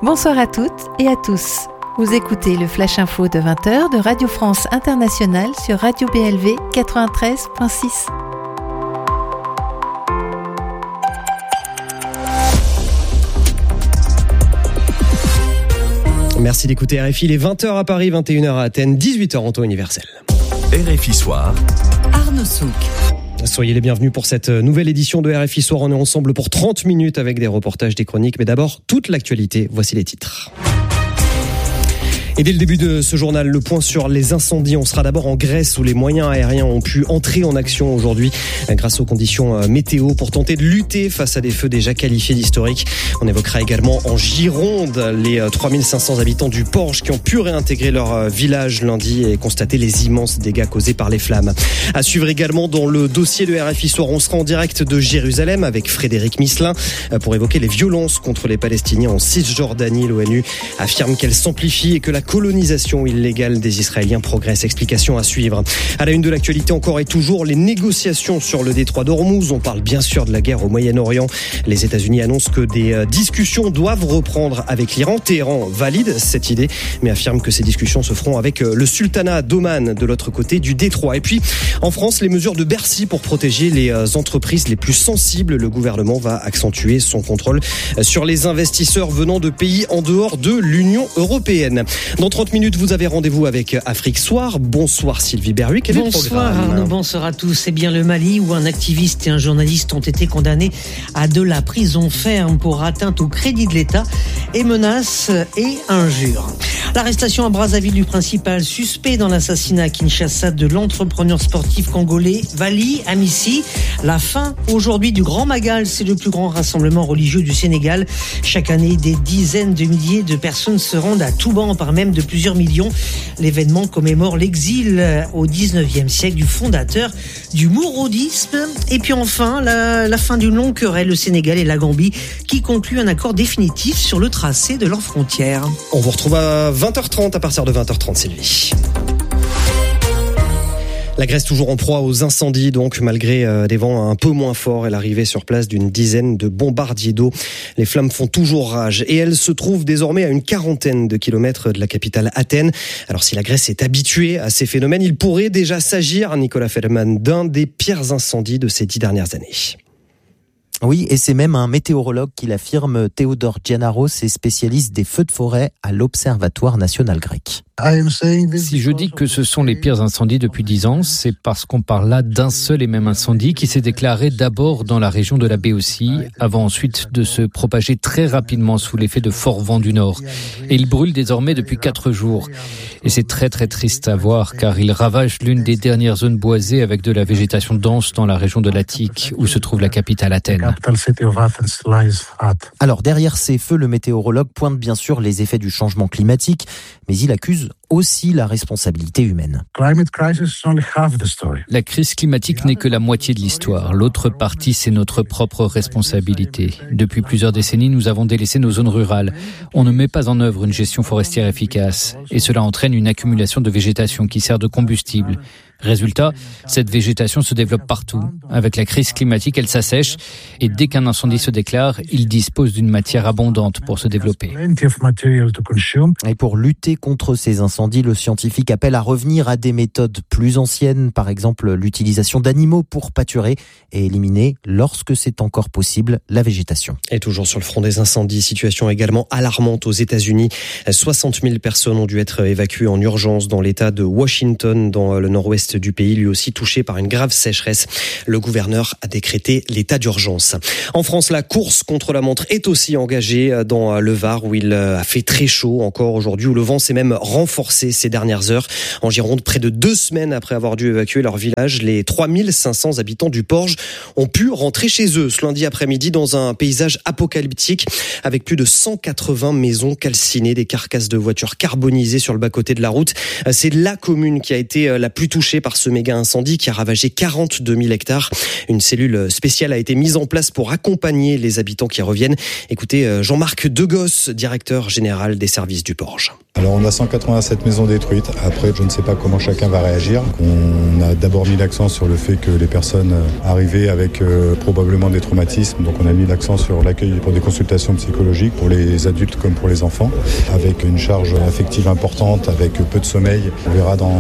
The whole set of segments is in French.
Bonsoir à toutes et à tous. Vous écoutez le Flash Info de 20h de Radio France Internationale sur Radio BLV 93.6. Merci d'écouter RFI, il est 20h à Paris, 21h à Athènes, 18h en temps universel. RFI Soir. Arnaud Souk. Soyez les bienvenus pour cette nouvelle édition de RFI Soir. On est ensemble pour 30 minutes avec des reportages, des chroniques. Mais d'abord, toute l'actualité. Voici les titres. Et dès le début de ce journal, le point sur les incendies. On sera d'abord en Grèce où les moyens aériens ont pu entrer en action aujourd'hui grâce aux conditions météo pour tenter de lutter face à des feux déjà qualifiés d'historiques. On évoquera également en Gironde les 3500 habitants du Porge qui ont pu réintégrer leur village lundi et constater les immenses dégâts causés par les flammes. À suivre également dans le dossier de RFI Soir, on sera en direct de Jérusalem avec Frédéric Misselin pour évoquer les violences contre les Palestiniens en Cisjordanie. L'ONU affirme qu'elle s'amplifie et que la colonisation illégale des Israéliens progresse. Explication à suivre. À la une de l'actualité encore et toujours, les négociations sur le détroit d'Ormuz. On parle bien sûr de la guerre au Moyen-Orient. Les États-Unis annoncent que des discussions doivent reprendre avec l'Iran. Téhéran valide cette idée, mais affirme que ces discussions se feront avec le sultanat d'Oman de l'autre côté du détroit. Et puis, en France, les mesures de Bercy pour protéger les entreprises les plus sensibles. Le gouvernement va accentuer son contrôle sur les investisseurs venant de pays en dehors de l'Union européenne. Dans 30 minutes, vous avez rendez-vous avec Afrique Soir. Bonsoir Sylvie Berruy. Quel est le programme ? Bonsoir Arnaud, bonsoir à tous. C'est bien le Mali où un activiste et un journaliste ont été condamnés à de la prison ferme pour atteinte au crédit de l'État et menaces et injures. L'arrestation à Brazzaville du principal suspect dans l'assassinat à Kinshasa de l'entrepreneur sportif congolais Vali Amissi. La fin aujourd'hui du Grand Magal, c'est le plus grand rassemblement religieux du Sénégal. Chaque année, des dizaines de milliers de personnes se rendent à Touban, par même de plusieurs millions. L'événement commémore l'exil au 19e siècle du fondateur du mouroudisme. Et puis enfin, la fin d'une longue querelle, le Sénégal et la Gambie qui concluent un accord définitif sur le tracé de leurs frontières. On vous retrouve à 20h30, à partir de 20h30, Sylvie. La Grèce toujours en proie aux incendies, donc malgré des vents un peu moins forts et l'arrivée sur place d'une dizaine de bombardiers d'eau. Les flammes font toujours rage et elles se trouvent désormais à une quarantaine de kilomètres de la capitale Athènes. Alors si la Grèce est habituée à ces phénomènes, il pourrait déjà s'agir, Nicolas Feldman, d'un des pires incendies de ces 10 dernières années. Oui, et c'est même un météorologue qui l'affirme. Théodore Giannaros est spécialiste des feux de forêt à l'Observatoire national grec. Si je dis que ce sont les pires incendies depuis 10 ans, c'est parce qu'on parle là d'un seul et même incendie qui s'est déclaré d'abord dans la région de la Béotie, avant ensuite de se propager très rapidement sous l'effet de forts vents du nord. Et il brûle désormais depuis 4 jours. Et c'est très très triste à voir car il ravage l'une des dernières zones boisées avec de la végétation dense dans la région de l'Attique où se trouve la capitale Athènes. Alors derrière ces feux, le météorologue pointe bien sûr les effets du changement climatique, mais il accuse aussi la responsabilité humaine. La crise climatique n'est que la moitié de l'histoire. L'autre partie, c'est notre propre responsabilité. Depuis plusieurs décennies, nous avons délaissé nos zones rurales. On ne met pas en œuvre une gestion forestière efficace. Et cela entraîne une accumulation de végétation qui sert de combustible. Résultat, cette végétation se développe partout. Avec la crise climatique, elle s'assèche et dès qu'un incendie se déclare, il dispose d'une matière abondante pour se développer. Et pour lutter contre ces incendies, le scientifique appelle à revenir à des méthodes plus anciennes, par exemple l'utilisation d'animaux pour pâturer et éliminer, lorsque c'est encore possible, la végétation. Et toujours sur le front des incendies, situation également alarmante aux États-Unis. 60 000 personnes ont dû être évacuées en urgence dans l'État de Washington, dans le nord-ouest du pays, lui aussi touché par une grave sécheresse. Le gouverneur a décrété l'état d'urgence. En France, la course contre la montre est aussi engagée dans le Var, où il a fait très chaud encore aujourd'hui, où le vent s'est même renforcé ces dernières heures. En Gironde, près de 2 semaines après avoir dû évacuer leur village, les 3500 habitants du Porge ont pu rentrer chez eux ce lundi après-midi dans un paysage apocalyptique avec plus de 180 maisons calcinées, des carcasses de voitures carbonisées sur le bas-côté de la route. C'est la commune qui a été la plus touchée par ce méga incendie qui a ravagé 42 000 hectares. Une cellule spéciale a été mise en place pour accompagner les habitants qui reviennent. Écoutez Jean-Marc Degosse, directeur général des services du Porge. Alors on a 187 maisons détruites. Après, je ne sais pas comment chacun va réagir. On a d'abord mis l'accent sur le fait que les personnes arrivaient avec probablement des traumatismes. Donc on a mis l'accent sur l'accueil pour des consultations psychologiques pour les adultes comme pour les enfants, avec une charge affective importante, avec peu de sommeil. On verra dans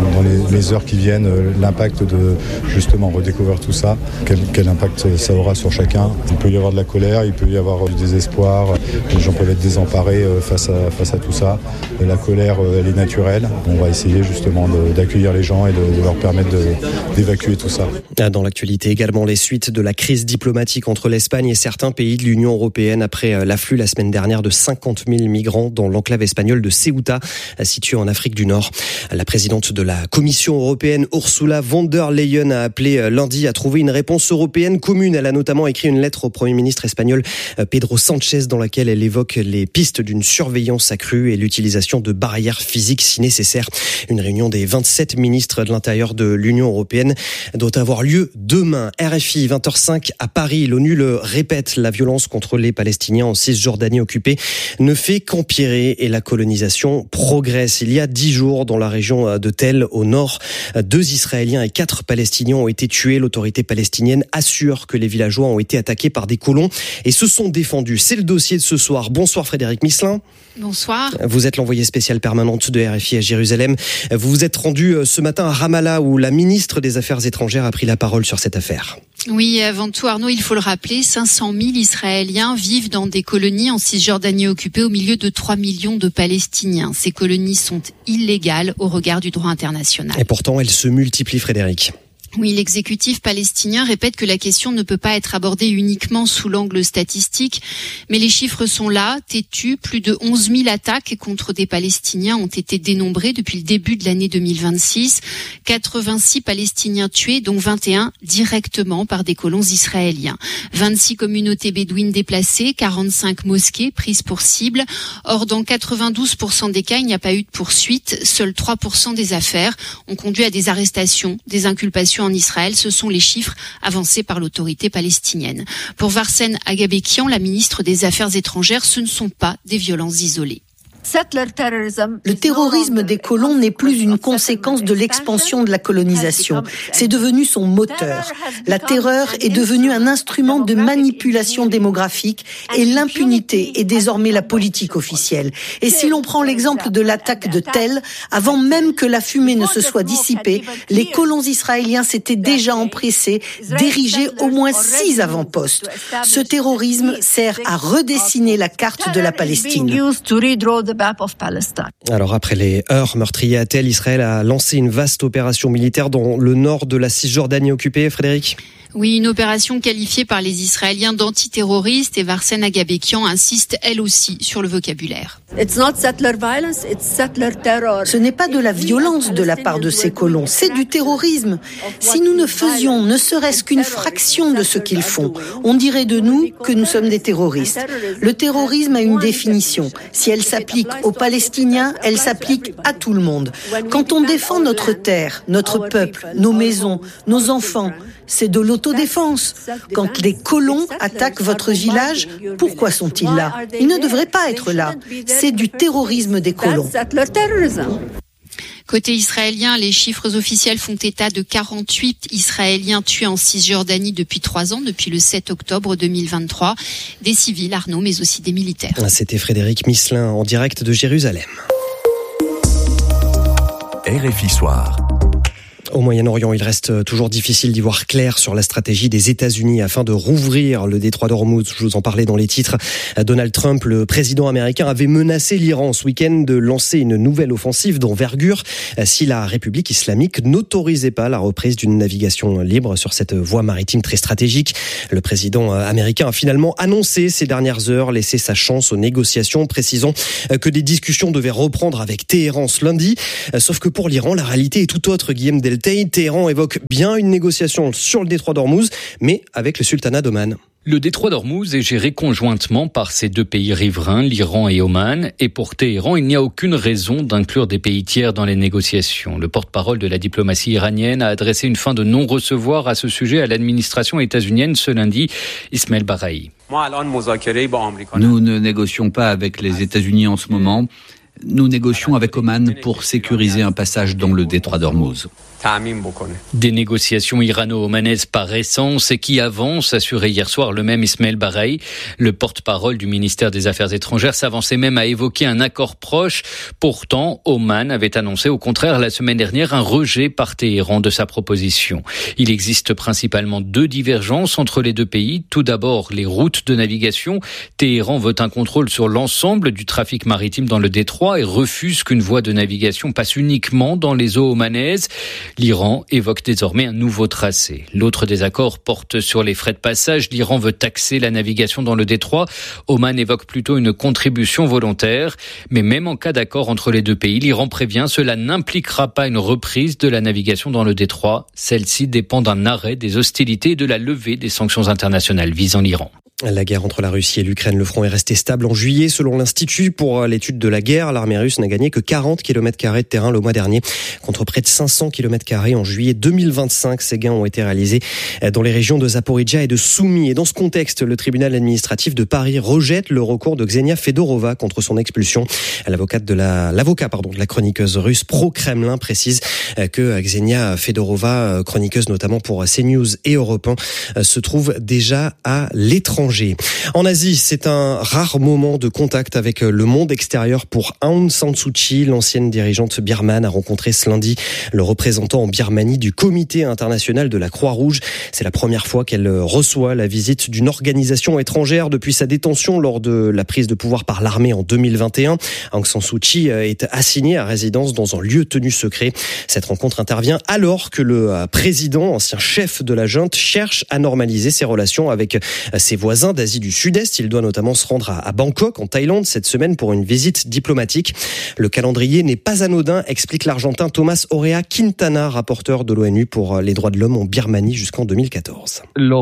les heures qui viennent l'impact de justement redécouvrir tout ça, quel impact ça aura sur chacun. Il peut y avoir de la colère, il peut y avoir du désespoir, les gens peuvent être désemparés face à tout ça. La colère, elle est naturelle. On va essayer justement d'accueillir les gens et de leur permettre d'évacuer tout ça. Dans l'actualité également, les suites de la crise diplomatique entre l'Espagne et certains pays de l'Union européenne après l'afflux la semaine dernière de 50 000 migrants dans l'enclave espagnole de Ceuta, située en Afrique du Nord. La présidente de la Commission européenne, Ursula von der Leyen, a appelé lundi à trouver une réponse européenne commune. Elle a notamment écrit une lettre au Premier ministre espagnol Pedro Sánchez dans laquelle elle évoque les pistes d'une surveillance accrue et l'utilisation de barrières physiques si nécessaire. Une réunion des 27 ministres de l'Intérieur de l'Union européenne doit avoir lieu demain. RFI 20h05 à Paris. L'ONU le répète, la violence contre les Palestiniens en Cisjordanie occupée ne fait qu'empirer et la colonisation progresse. Il y a 10 jours, dans la région de Tel, au nord, 2 Israéliens et 4 Palestiniens ont été tués. L'autorité palestinienne assure que les villageois ont été attaqués par des colons et se sont défendus. C'est le dossier de ce soir. Bonsoir Frédéric Misselin. Bonsoir. Vous êtes l'envoyée spéciale permanente de RFI à Jérusalem. Vous vous êtes rendu ce matin à Ramallah où la ministre des Affaires étrangères a pris la parole sur cette affaire. Oui, avant tout Arnaud, il faut le rappeler, 500 000 Israéliens vivent dans des colonies en Cisjordanie occupée au milieu de 3 millions de Palestiniens. Ces colonies sont illégales au regard du droit international. Et pourtant, elles se multiplient, Frédéric. Oui, l'exécutif palestinien répète que la question ne peut pas être abordée uniquement sous l'angle statistique, mais les chiffres sont là, têtus. Plus de 11 000 attaques contre des Palestiniens ont été dénombrées depuis le début de l'année 2026. 86 Palestiniens tués, dont 21 directement par des colons israéliens. 26 communautés bédouines déplacées, 45 mosquées prises pour cible. Or, dans 92% des cas, il n'y a pas eu de poursuite. Seuls 3% des affaires ont conduit à des arrestations, des inculpations en Israël. Ce sont les chiffres avancés par l'autorité palestinienne. Pour Varsen Agabekian, la ministre des Affaires étrangères, ce ne sont pas des violences isolées. Le terrorisme des colons n'est plus une conséquence de l'expansion de la colonisation. C'est devenu son moteur. La terreur est devenue un instrument de manipulation démographique et l'impunité est désormais la politique officielle. Et si l'on prend l'exemple de l'attaque de Tel, avant même que la fumée ne se soit dissipée, les colons israéliens s'étaient déjà empressés d'ériger au moins 6 avant-postes. Ce terrorisme sert à redessiner la carte de la Palestine. Alors après les heurts meurtriers à Tel, Israël a lancé une vaste opération militaire dans le nord de la Cisjordanie occupée, Frédéric ? Oui, une opération qualifiée par les Israéliens d'antiterroriste et Varsen Agabekian insiste elle aussi sur le vocabulaire. Ce n'est pas de la violence de la part de ces colons, c'est du terrorisme. Si nous ne faisions ne serait-ce qu'une fraction de ce qu'ils font, on dirait de nous que nous sommes des terroristes. Le terrorisme a une définition. Si elle s'applique aux Palestiniens, elle s'applique à tout le monde. Quand on défend notre terre, notre peuple, nos maisons, nos enfants, c'est de l'autodéfense. Quand les colons attaquent votre village, pourquoi sont-ils là ? Ils ne devraient pas être là. C'est du terrorisme des colons. Côté israélien, les chiffres officiels font état de 48 Israéliens tués en Cisjordanie depuis 3 ans, depuis le 7 octobre 2023. Des civils, Arnaud, mais aussi des militaires. C'était Frédéric Misselin en direct de Jérusalem. RFI Soir. Au Moyen-Orient, il reste toujours difficile d'y voir clair sur la stratégie des États-Unis afin de rouvrir le détroit d'Ormuz. Je vous en parlais dans les titres. Donald Trump, le président américain, avait menacé l'Iran ce week-end de lancer une nouvelle offensive d'envergure si la République islamique n'autorisait pas la reprise d'une navigation libre sur cette voie maritime très stratégique. Le président américain a finalement annoncé ces dernières heures laisser sa chance aux négociations, précisant que des discussions devaient reprendre avec Téhéran ce lundi. Sauf que pour l'Iran, la réalité est tout autre. Guillaume Deltay, Téhéran évoque bien une négociation sur le détroit d'Ormuz, mais avec le sultanat d'Oman. Le détroit d'Ormuz est géré conjointement par ces 2 pays riverains, l'Iran et Oman. Et pour Téhéran, il n'y a aucune raison d'inclure des pays tiers dans les négociations. Le porte-parole de la diplomatie iranienne a adressé une fin de non-recevoir à ce sujet à l'administration états-unienne ce lundi, Ismaël Baraï. Nous ne négocions pas avec les États-Unis en ce moment. Nous négocions avec Oman pour sécuriser un passage dans le détroit d'Ormuz. Des négociations irano-omanaises par essence et qui avancent, assurait hier soir le même Ismaël Bareï. Le porte-parole du ministère des Affaires étrangères s'avançait même à évoquer un accord proche. Pourtant, Oman avait annoncé au contraire la semaine dernière un rejet par Téhéran de sa proposition. Il existe principalement 2 divergences entre les 2 pays. Tout d'abord, les routes de navigation. Téhéran veut un contrôle sur l'ensemble du trafic maritime dans le détroit et refuse qu'une voie de navigation passe uniquement dans les eaux omanaises. L'Iran évoque désormais un nouveau tracé. L'autre désaccord porte sur les frais de passage. L'Iran veut taxer la navigation dans le détroit. Oman évoque plutôt une contribution volontaire. Mais même en cas d'accord entre les 2 pays, l'Iran prévient cela n'impliquera pas une reprise de la navigation dans le détroit. Celle-ci dépend d'un arrêt des hostilités et de la levée des sanctions internationales visant l'Iran. La guerre entre la Russie et l'Ukraine, le front est resté stable en juillet. Selon l'Institut pour l'étude de la guerre, l'armée russe n'a gagné que 40 km² de terrain le mois dernier, contre près de 500 km² en juillet 2025. Ces gains ont été réalisés dans les régions de Zaporijia et de Soumy. Et dans ce contexte, le tribunal administratif de Paris rejette le recours de Ksenia Fedorova contre son expulsion. L'avocat de la chroniqueuse russe pro-Kremlin précise que Ksenia Fedorova, chroniqueuse notamment pour CNews et Europe 1, se trouve déjà à l'étranger. En Asie, c'est un rare moment de contact avec le monde extérieur pour Aung San Suu Kyi. L'ancienne dirigeante birmane a rencontré ce lundi le représentant en Birmanie du Comité international de la Croix-Rouge. C'est la première fois qu'elle reçoit la visite d'une organisation étrangère depuis sa détention lors de la prise de pouvoir par l'armée en 2021. Aung San Suu Kyi est assignée à résidence dans un lieu tenu secret. Cette rencontre intervient alors que le président, ancien chef de la junte, cherche à normaliser ses relations avec ses voisins d'Asie du Sud-Est. Il doit notamment se rendre à Bangkok, en Thaïlande, cette semaine pour une visite diplomatique. Le calendrier n'est pas anodin, explique l'Argentin Tomás Orea Quintana, rapporteur de l'ONU pour les droits de l'homme en Birmanie jusqu'en 2014.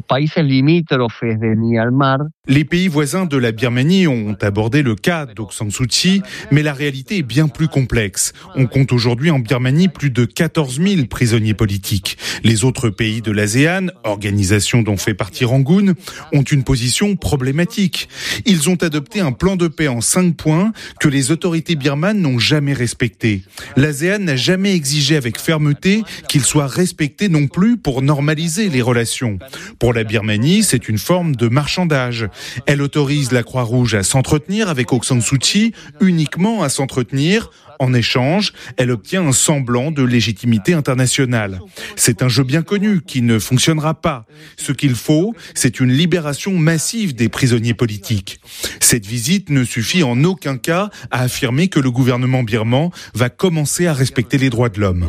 Les pays voisins de la Birmanie ont abordé le cas d'Aung San Suu Kyi, mais la réalité est bien plus complexe. On compte aujourd'hui en Birmanie plus de 14 000 prisonniers politiques. Les autres pays de l'ASEAN, organisation dont fait partie Rangoon, ont une position problématique. Ils ont adopté un plan de paix en 5 points que les autorités birmanes n'ont jamais respecté. L'ASEAN n'a jamais exigé avec fermeté qu'il soit respecté non plus pour normaliser les relations. Pour la Birmanie, c'est une forme de marchandage. Elle autorise la Croix-Rouge à s'entretenir avec Aung San Suu Kyi, uniquement à s'entretenir. En échange, elle obtient un semblant de légitimité internationale. C'est un jeu bien connu qui ne fonctionnera pas. Ce qu'il faut, c'est une libération massive des prisonniers politiques. Cette visite ne suffit en aucun cas à affirmer que le gouvernement birman va commencer à respecter les droits de l'homme.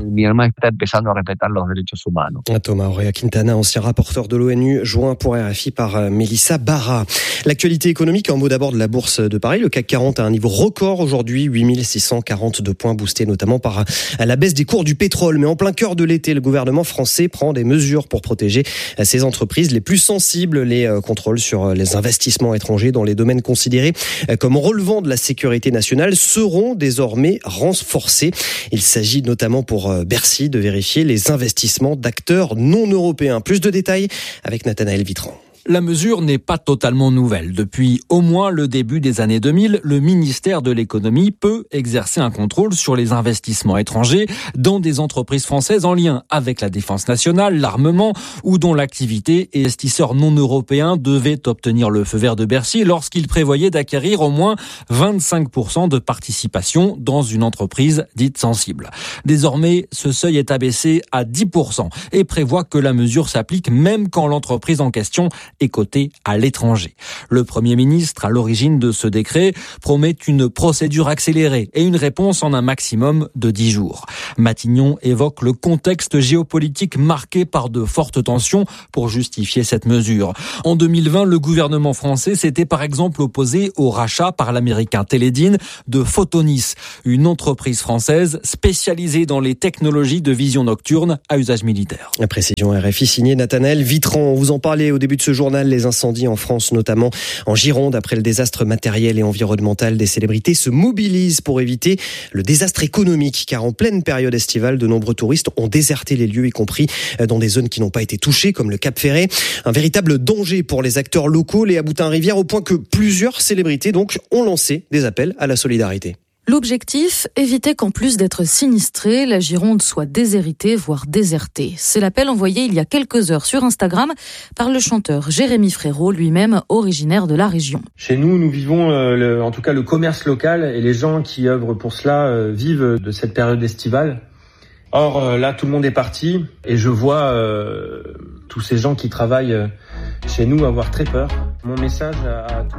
Thomas Orea Quintana, ancien rapporteur de l'ONU, joint pour RFI par Mélissa Barra. L'actualité économique, en mot d'abord de la Bourse de Paris. Le CAC 40 a un niveau record aujourd'hui, 8642 points, boostés notamment par la baisse des cours du pétrole. Mais en plein cœur de l'été, le gouvernement français prend des mesures pour protéger ses entreprises les plus sensibles. Les contrôles sur les investissements étrangers dans les domaines considérés comme relevant de la sécurité nationale seront désormais renforcés. Il s'agit notamment pour Bercy de vérifier les investissements d'acteurs non européens. Plus de détails avec Nathanaël Vitran. La mesure n'est pas totalement nouvelle. Depuis au moins le début des années 2000, le ministère de l'économie peut exercer un contrôle sur les investissements étrangers dans des entreprises françaises en lien avec la défense nationale, l'armement ou dont l'activité et investisseurs non européens devaient obtenir le feu vert de Bercy lorsqu'ils prévoyaient d'acquérir au moins 25% de participation dans une entreprise dite sensible. Désormais, ce seuil est abaissé à 10% et prévoit que la mesure s'applique même quand l'entreprise en question est cotée à l'étranger. Le Premier ministre, à l'origine de ce décret, promet une procédure accélérée et une réponse en un maximum de 10 jours. Matignon évoque le contexte géopolitique marqué par de fortes tensions pour justifier cette mesure. En 2020, le gouvernement français s'était par exemple opposé au rachat par l'américain Teledyne de Photonis, une entreprise française spécialisée dans les technologies de vision nocturne à usage militaire. La précision RFI signée Nathanaël Vitran. On vous en parlait au début de ce journal, les incendies en France, notamment en Gironde, après le désastre matériel et environnemental. Des célébrités se mobilisent pour éviter le désastre économique, car en pleine période estivale, de nombreux touristes ont déserté les lieux, y compris dans des zones qui n'ont pas été touchées, comme le Cap Ferret. Un véritable danger pour les acteurs locaux, Léa Boutin-Rivière, au point que plusieurs célébrités donc ont lancé des appels à la solidarité. L'objectif, éviter qu'en plus d'être sinistrée, la Gironde soit déshéritée, voire désertée. C'est l'appel envoyé il y a quelques heures sur Instagram par le chanteur Jérémy Frérot, lui-même originaire de la région. Chez nous, nous vivons en tout cas le commerce local et les gens qui œuvrent pour cela vivent de cette période estivale. Or, là, tout le monde est parti et je vois tous ces gens qui travaillent chez nous avoir très peur. Mon message à